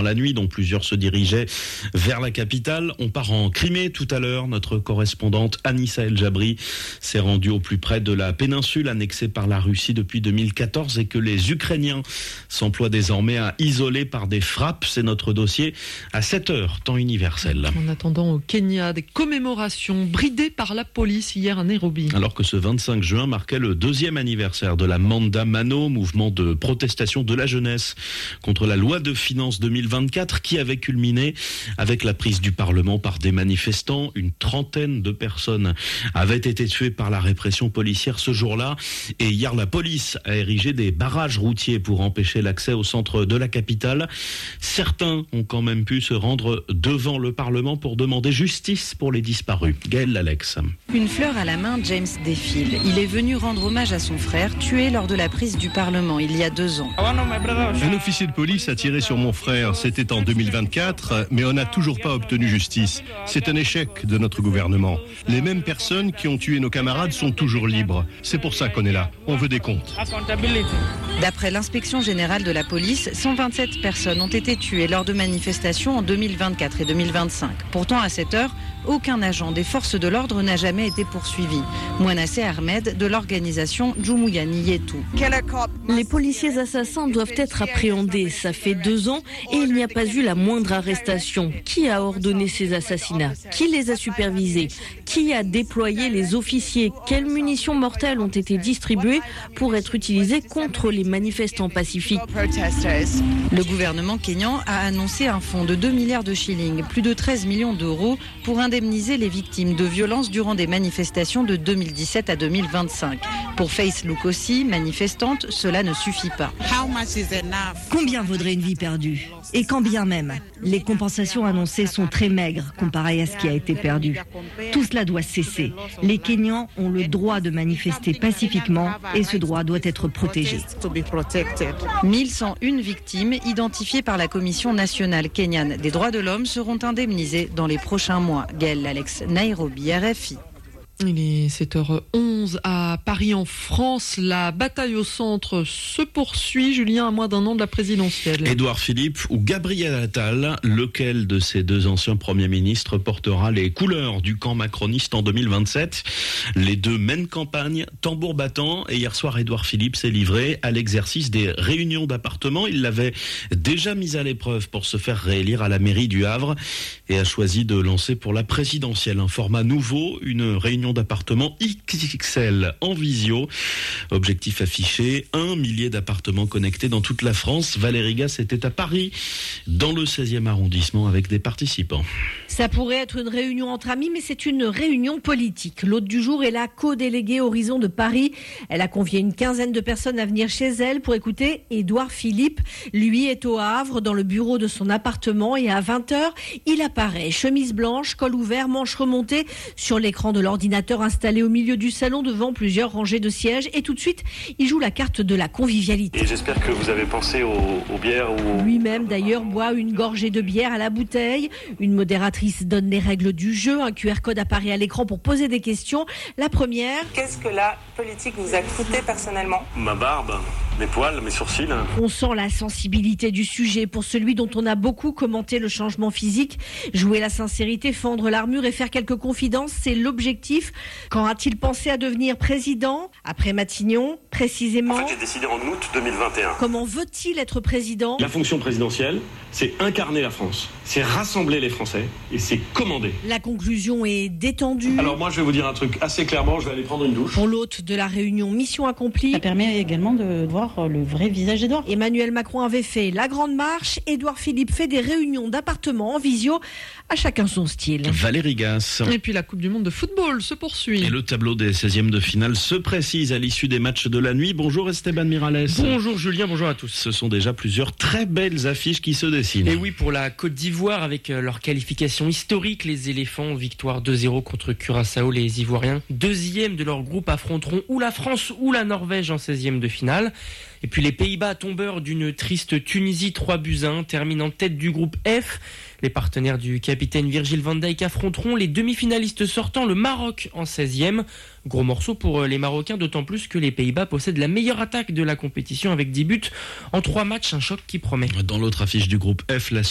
durant la nuit, dont plusieurs se dirigeaient vers la capitale. On part en Crimée tout à l'heure. Notre correspondante Anissa El Jabri s'est rendue au plus près de la péninsule annexée par la Russie depuis 2014 et que les Ukrainiens s'emploient désormais à isoler par des frappes. C'est notre dossier à 7h, temps universel. En attendant, au Kenya, des commémorations bridées par la police hier à Nairobi. Alors que ce 25 juin marquait le 2e anniversaire de la Maandamano, mouvement de protestation de la jeunesse contre la loi de finances 2024 qui avait culminé avec la prise du Parlement par des manifestants. Une trentaine de personnes avaient été tuées par la répression policière ce jour-là. Et hier, la police a érigé des barrages routiers pour empêcher l'accès au centre de la capitale. Certains ont quand même pu se rendre devant le Parlement pour demander justice pour les disparus. Gaël Alex. Une fleur à la main, James défile. Il est venu rendre hommage à son frère, tué lors de la prise du Parlement il y a 2 ans. Un officier de police a tiré sur mon frère. C'était en 2024, mais on n'a toujours pas obtenu justice. C'est un échec de notre gouvernement. Les mêmes personnes qui ont tué nos camarades sont toujours libres. C'est pour ça qu'on est là. On veut des comptes. D'après l'inspection générale de la police, 127 personnes ont été tuées lors de manifestations en 2024 et 2025. Pourtant, à cette heure, aucun agent des forces de l'ordre n'a jamais été poursuivi. Mouanassé Ahmed de l'organisation Jumuiya Yetu. Les policiers assassins doivent être appréhendés. Ça fait 2 ans et il n'y a pas eu la moindre arrestation. Qui a ordonné ces assassinats? Qui les a supervisés? Qui a déployé les officiers? Quelles munitions mortelles ont été distribuées pour être utilisées contre les manifestants pacifiques? Le gouvernement kényan a annoncé un fonds de 2 milliards de shillings, plus de 13 millions d'euros, pour indemniser les victimes de violences durant des manifestations de 2017 à 2025. Pour Faith Lukosi, manifestante, cela ne suffit pas. Combien vaudrait une vie perdue? Et quand bien même, les compensations annoncées sont très maigres comparées à ce qui a été perdu. Tout cela doit cesser. Les Kenyans ont le droit de manifester pacifiquement et ce droit doit être protégé. 1101 victimes identifiées par la Commission nationale kenyane des droits de l'homme seront indemnisées dans les prochains mois. Gaël Alex, Nairobi, RFI. Il est 7h11 à Paris en France. La bataille au centre se poursuit, Julien, à moins d'1 an de la présidentielle. Édouard Philippe ou Gabriel Attal, lequel de ces 2 anciens premiers ministres portera les couleurs du camp macroniste en 2027? Les 2 mènent campagne, tambour battant, et hier soir, Édouard Philippe s'est livré à l'exercice des réunions d'appartements. Il l'avait déjà mis à l'épreuve pour se faire réélire à la mairie du Havre et a choisi de lancer pour la présidentielle un format nouveau, une réunion d'appartements XXL en visio. Objectif affiché, 1 millier d'appartements connectés dans toute la France. Valérie Gasse était à Paris, dans le 16e arrondissement, avec des participants. Ça pourrait être une réunion entre amis, mais c'est une réunion politique. L'hôte du jour est la co-déléguée Horizon de Paris. Elle a convié une quinzaine de personnes à venir chez elle pour écouter Édouard Philippe. Lui est au Havre, dans le bureau de son appartement, et à 20h, il apparaît. Chemise blanche, col ouvert, manche remontée, sur l'écran de l'ordinateur installé au milieu du salon devant plusieurs rangées de sièges. Et tout de suite, il joue la carte de la convivialité. Et j'espère que vous avez pensé aux bières ou... Lui-même, d'ailleurs, boit une gorgée de bière à la bouteille. Une modératrice donne les règles du jeu. Un QR code apparaît à l'écran pour poser des questions. La première... Qu'est-ce que la politique vous a coûté personnellement? Ma barbe, mes poils, mes sourcils. On sent la sensibilité du sujet pour celui dont on a beaucoup commenté le changement physique. Jouer la sincérité, fendre l'armure et faire quelques confidences, c'est l'objectif. Quand a-t-il pensé à devenir président? Après Matignon, précisément. En fait, j'ai décidé en août 2021. Comment veut-il être président? La fonction présidentielle, c'est incarner la France, c'est rassembler les Français et c'est commander. La conclusion est détendue. Alors moi, je vais vous dire un truc assez clairement, je vais aller prendre une douche. Pour l'hôte de la réunion, mission accomplie. Ça permet également de voir le vrai visage d'Édouard. Emmanuel Macron avait fait la grande marche. Édouard Philippe fait des réunions d'appartements en visio. À chacun son style. Valérie Gasse. Et puis la Coupe du Monde de football se poursuit. Et le tableau des 16e de finale se précise à l'issue des matchs de la nuit. Bonjour Esteban Miralles. Bonjour Julien, bonjour à tous. Ce sont déjà plusieurs très belles affiches qui se dessinent. Et oui, pour la Côte d'Ivoire, avec leur qualification historique, les éléphants, victoire 2-0 contre Curaçao, les Ivoiriens, 2e de leur groupe, affronteront ou la France ou la Norvège en 16e de finale. Et puis les Pays-Bas, tombeurs d'une triste Tunisie, 3-1, terminent en tête du groupe F. Les partenaires du capitaine Virgil van Dijk affronteront les demi-finalistes sortants, le Maroc en 16e. Gros morceau pour les Marocains, d'autant plus que les Pays-Bas possèdent la meilleure attaque de la compétition avec 10 buts en 3 matchs, un choc qui promet. Dans l'autre affiche du groupe F, la